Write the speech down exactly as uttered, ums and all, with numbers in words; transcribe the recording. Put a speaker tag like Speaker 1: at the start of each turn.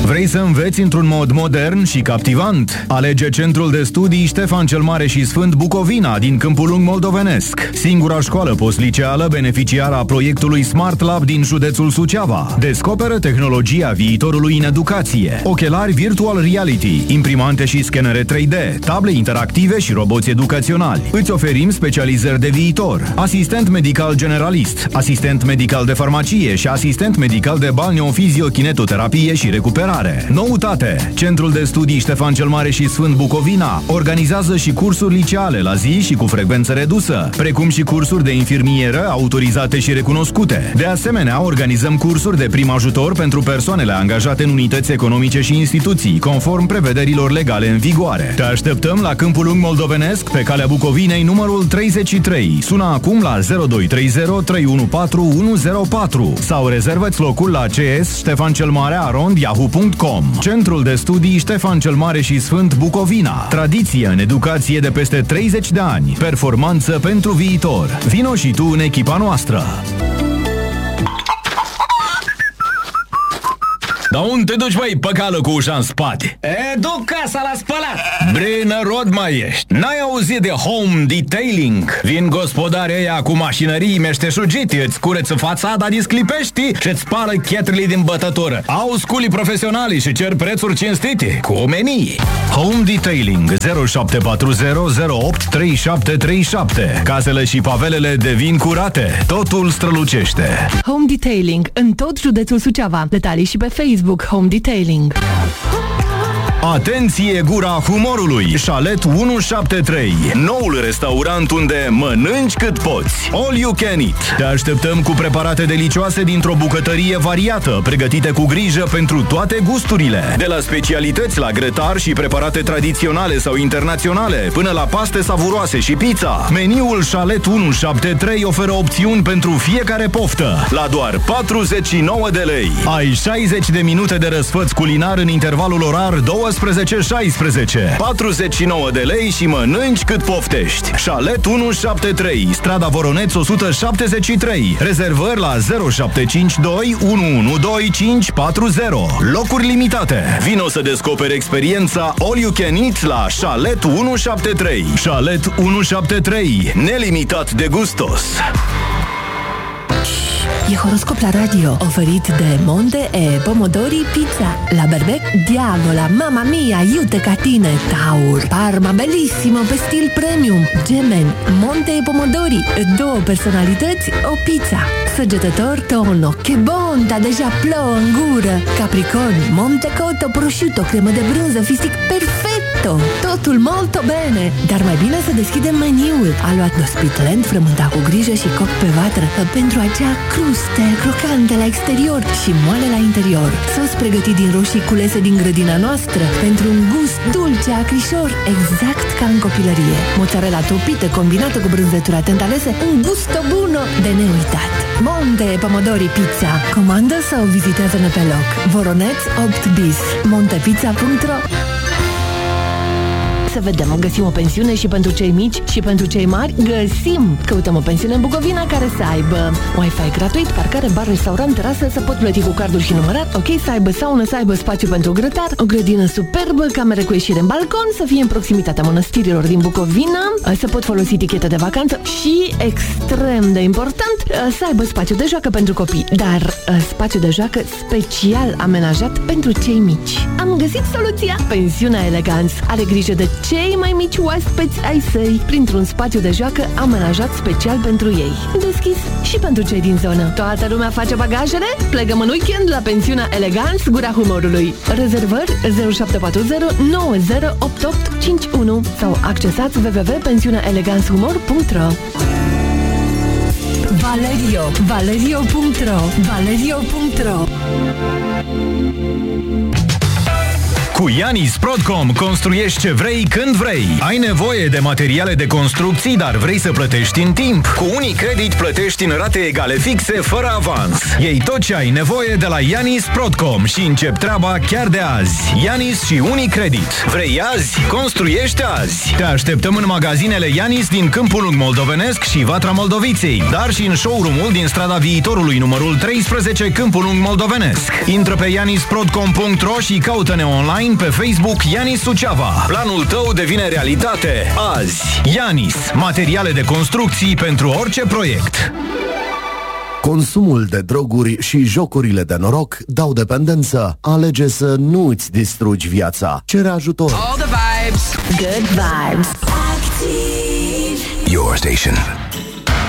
Speaker 1: Vrei să înveți într-un mod modern și captivant? Alege Centrul de Studii Ștefan cel Mare și Sfânt Bucovina din Câmpul Lung moldovenesc. Singura școală postliceală beneficiară a proiectului Smart Lab din județul Suceava. Descoperă tehnologia viitorului în educație. Ochelari virtual reality, imprimante și scanere trei D, table interactive și roboți educaționali. Îți oferim specializări de viitor. Asistent medical generalist, asistent medical de farmacie și asistent medical de balneofiziokinetoterapie și recuperare. Noutate! Centrul de Studii Ștefan cel Mare și Sfânt Bucovina organizează și cursuri liceale la zi și cu frecvență redusă, precum și cursuri de infirmieră autorizate și recunoscute. De asemenea, organizăm cursuri de prim ajutor pentru persoanele angajate în unități economice și instituții, conform prevederilor legale în vigoare. Te așteptăm la Câmpul Lung moldovenesc, pe calea Bucovinei, numărul treizeci și trei. Sună acum la zero doi trei zero trei unu patru unu zero patru sau rezervă-ți locul la c s ștefan cel mare arond yahoo punct com. Centrul de Studii Ștefan cel Mare și Sfânt Bucovina. Tradiție în educație de peste treizeci de ani. Performanță pentru viitor. Vino și tu în echipa noastră.
Speaker 2: Dar unde te duci, băi, păcală cu ușa în spate?
Speaker 3: E, duc casa la spălat.
Speaker 2: Bre, nărod mai ești. N-ai auzit de Home Detailing? Vin gospodari ăia cu mașinării meșteșugite, îți cureță fațada din sclipești și îți spală chetrile din bătătură. Au sculi profesionali și cer prețuri cinstite, cu omenii.
Speaker 1: Home Detailing zero șapte patru zero zero opt trei șapte trei șapte. Casele și pavelele devin curate. Totul strălucește.
Speaker 4: Home Detailing în tot județul Suceava. Detalii și pe Facebook. Home Detailing.
Speaker 1: Atenție, gura humorului! Chalet unu șapte trei, noul restaurant unde mănânci cât poți. All you can eat. Te așteptăm cu preparate delicioase dintr-o bucătărie variată, pregătite cu grijă pentru toate gusturile. De la specialități la grătar și preparate tradiționale sau internaționale, până la paste savuroase și pizza. Meniul Chalet unu șapte trei oferă opțiuni pentru fiecare poftă, la doar patruzeci și nouă de lei. Ai șaizeci de minute de răsfăț culinar în intervalul orar douăsprezece șaisprezece. patruzeci și nouă de lei și mănânci cât poftești. Chalet unu șapte trei, strada Voroneț o sută șaptezeci și trei. Rezervări la zero șapte cinci doi unu unu doi cinci patru zero. Locuri limitate. Vino să descoperi experiența All You Can Eat la Chalet unu șapte trei. Chalet unu șapte trei. Nelimitat de gustos.
Speaker 4: E horoscop la radio, oferit de Monte e Pomodori Pizza. La Berbec, Diavola, Mamma Mia, iute ca tine. Taur, Parma Bellissimo pe stil premium. Gemeni, Monte e Pomodori, două personalități, o pizza. Săgetător, Tono, che bonta, deja plouă în gură. Capricorn, Monte Cotto, prosciutto, cremă de brânză, fistic perfetto. Totul molto bene. Dar mai bine să deschidem meniul. A luat dospit lent, frământat cu grijă și copt pe vatră pentru acea cruste crocante la exterior și moale la interior. Sos pregătit din roșii culese din grădina noastră pentru un gust dulce, acrișor, exact ca în copilărie. Mozzarella topită combinată cu brânzeturi atent alese, un gusto buono de neuitat. Monte Pomodori Pizza. Comandă sau vizitează-ne pe loc. Voroneț opt bis. montepizza punct ro. Să vedem, găsim o pensiune și pentru cei mici și pentru cei mari? Găsim! Căutăm o pensiune în Bucovina care să aibă Wi-Fi gratuit, parcare, bar, restaurant, terasă, să pot plăti cu cardul și numărat, ok, să aibă saună, să aibă spațiu pentru grătar, o grădină superbă, camere cu ieșire în balcon, să fie în proximitatea mănăstirilor din Bucovina, să pot folosi etichete de vacanță și, extrem de important, să aibă spațiu de joacă pentru copii, dar spațiu de joacă special amenajat pentru cei mici. Am găsit soluția! Pensiunea Elegans are grijă de cei mai mici oaspeți ai săi printr-un spațiu de joacă amenajat special pentru ei. Deschis și pentru cei din zonă. Toată lumea face bagajele? Plecăm în weekend la pensiunea Elegans Gura Humorului. Rezervări zero șapte patru zero nouă zero opt opt cinci unu sau accesați w w w punct pensiunea elegans humor punct ro. Valerio, valerio punct ro, valerio punct ro.
Speaker 1: Cu Cu Yanis Prodcom construiești ce vrei când vrei. Ai nevoie de materiale de construcții, dar vrei să plătești în timp. Cu Unicredit plătești în rate egale fixe, fără avans. Iei tot ce ai nevoie de la Yanis Prodcom și încep treaba chiar de azi. Yanis și Unicredit. Vrei azi? Construiește azi. Te așteptăm în magazinele Yanis din Câmpul Lung Moldovenesc și Vatra Moldoviței, dar și în showroom-ul din Strada Viitorului, numărul treisprezece, Câmpul Lung Moldovenesc. Intră pe yanis prodcom punct ro și caută-ne online pe Facebook Yanis Suceava. Planul tău devine realitate azi. Yanis, materiale de construcții pentru orice proiect.
Speaker 5: Consumul de droguri și jocurile de noroc dau dependență. Alege să nu îți distrugi viața. Cere ajutor.
Speaker 6: All the vibes.
Speaker 4: Good vibes.
Speaker 7: Your station.